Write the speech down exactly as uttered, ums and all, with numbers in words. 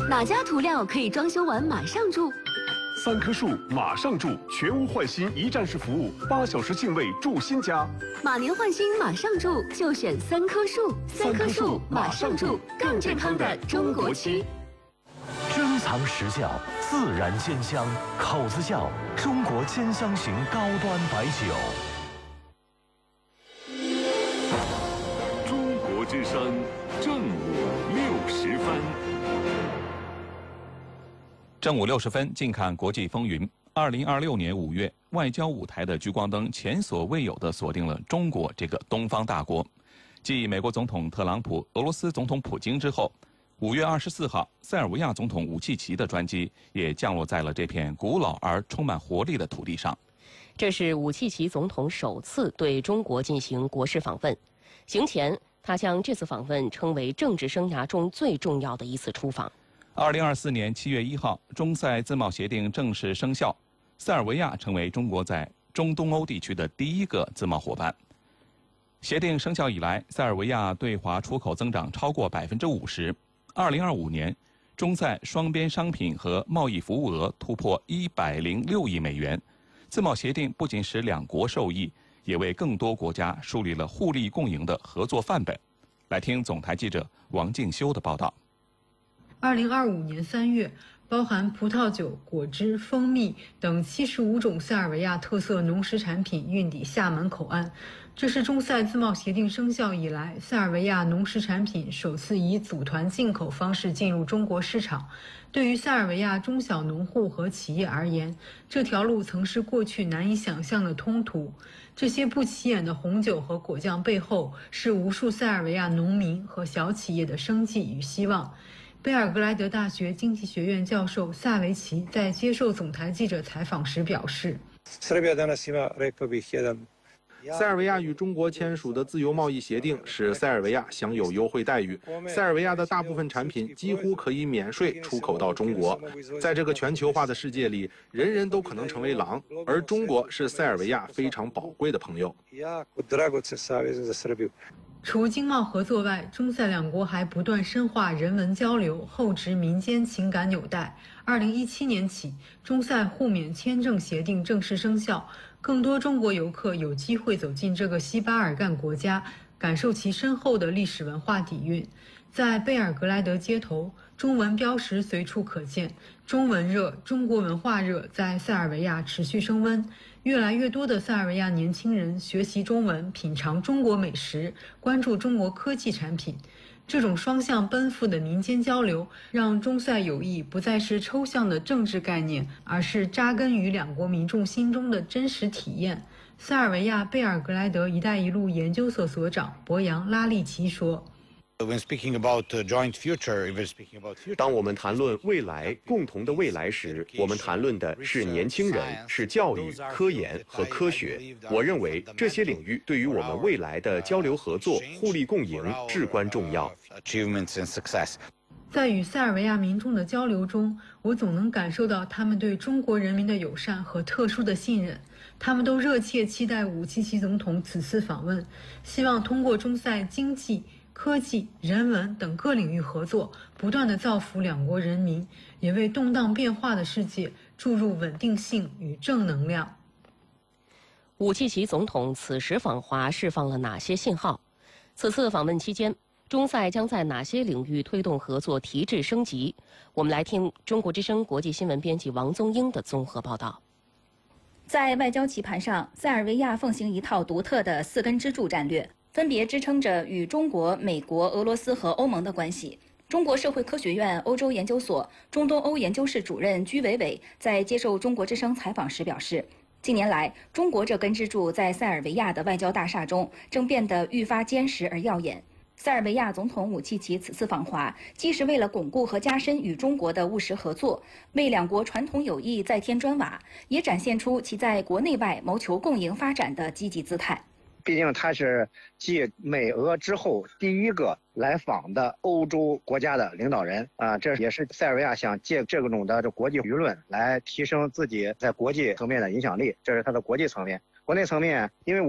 哪家涂料可以装修完马上住？ 三棵树马上住，全屋换新一站式服务，八小时净位住新家。 马年换新马上住，就选三棵树。三棵树马上住，更健康的中国漆。 珍藏实效，自然鲜香，口子窖中国兼香型高端白酒。 中国之声正午六十分。 正午六十分，近看国际风云。二零二六年五月，外交舞台的聚光灯前所未有地锁定了中国这个东方大国。继美国总统特朗普、俄罗斯总统普京之后，五月二十四号，塞尔维亚总统武契奇的专机也降落在了这片古老而充满活力的土地上。 这是武契奇总统首次对中国进行国事访问。行前，他将这次访问称为政治生涯中最重要的一次出访。 二零二四年七月一号，中塞自贸协定正式生效，塞尔维亚成为中国在中东欧地区的第一个自贸伙伴。协定生效以来，塞尔维亚对华出口增长超过百分之五十。二零二五年，中塞双边商品和贸易服务额突破一百零六亿美元。自贸协定不仅使两国受益，也为更多国家树立了互利共赢的合作范本。来听总台记者王静修的报道。 二零二五年三月，包含葡萄酒、果汁、蜂蜜等七十五种塞尔维亚特色农食产品运抵厦门口岸。这是中塞自贸协定生效以来，塞尔维亚农食产品首次以组团进口方式进入中国市场。对于塞尔维亚中小农户和企业而言，这条路曾是过去难以想象的通途。这些不起眼的红酒和果酱背后，是无数塞尔维亚农民和小企业的生计与希望。贝尔格莱德大学经济学院教授萨维奇在接受总台记者采访时表示， 塞尔维亚与中国签署的自由贸易协定使塞尔维亚享有优惠待遇，塞尔维亚的大部分产品几乎可以免税出口到中国。在这个全球化的世界里，人人都可能成为狼，而中国是塞尔维亚非常宝贵的朋友。 除经贸合作外，中塞两国还不断深化人文交流，厚植民间情感纽带。二零一七年起，中塞互免签证协定正式生效，更多中国游客有机会走进这个西巴尔干国家，感受其深厚的历史文化底蕴。在贝尔格莱德街头，中文标识随处可见，中文热、中国文化热在塞尔维亚持续升温。越来越多的塞尔维亚年轻人学习中文，品尝中国美食，关注中国科技产品。这种双向奔赴的民间交流，让中塞友谊不再是抽象的政治概念，而是扎根于两国民众心中的真实体验。塞尔维亚贝尔格莱德“一带一路”研究所所长博扬拉利奇说。 当我们谈论未来、共同的未来时，我们谈论的是年轻人，是教育、科研和科学。我认为这些领域对于我们未来的交流合作、互利共赢至关重要。 在与塞尔维亚民众的交流中，我总能感受到他们对中国人民的友善和特殊的信任。他们都热切期待武契奇总统此次访问，希望通过中塞经济、科技、人文等各领域合作，不断地造福两国人民，也为动荡变化的世界注入稳定性与正能量。 武契奇总统此时访华释放了哪些信号？此次访问期间，中塞将在哪些领域推动合作提质升级？我们来听中国之声国际新闻编辑王宗英的综合报道。 在外交棋盘上，塞尔维亚奉行一套独特的四根支柱战略，分别支撑着与中国、美国、俄罗斯和欧盟的关系。中国社会科学院欧洲研究所中东欧研究室主任居伟伟在接受中国之声采访时表示，近年来，中国这根支柱在塞尔维亚的外交大厦中正变得愈发坚实而耀眼。塞尔维亚总统武契奇此次访华，既是为了巩固和加深与中国的务实合作，为两国传统友谊再添砖瓦，也展现出其在国内外谋求共赢发展的积极姿态。 毕竟他是继美俄之后第一个来访的欧洲国家的领导人啊，这也是塞尔维亚想借这种的这国际舆论来提升自己在国际层面的影响力，这是他的国际层面。国内层面，因为